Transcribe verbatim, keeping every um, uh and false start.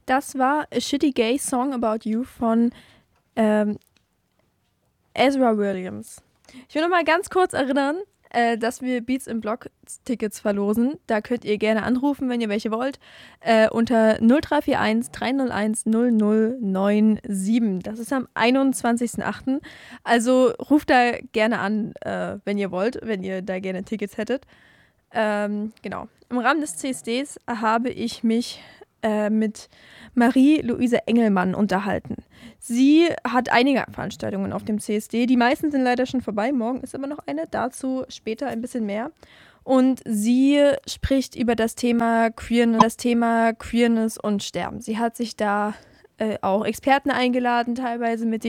Das war A Shitty Gay Song About You von ähm, Ezra Williams. Ich will noch mal ganz kurz erinnern, äh, dass wir Beats im Blog Tickets verlosen. Da könnt ihr gerne anrufen, wenn ihr welche wollt, äh, unter null drei vier eins drei null eins null null neun sieben. Das ist am einundzwanzigsten achten Also ruft da gerne an, äh, wenn ihr wollt, wenn ihr da gerne Tickets hättet. Ähm, genau. Im Rahmen des C S Ds habe ich mich äh, mit Marie-Luise Engelmann unterhalten. Sie hat einige Veranstaltungen auf dem C S D. Die meisten sind leider schon vorbei. Morgen ist aber noch eine. Dazu später ein bisschen mehr. Und sie spricht über das Thema Queerness, das Thema Queerness und Sterben. Sie hat sich da äh, auch Experten eingeladen, teilweise mit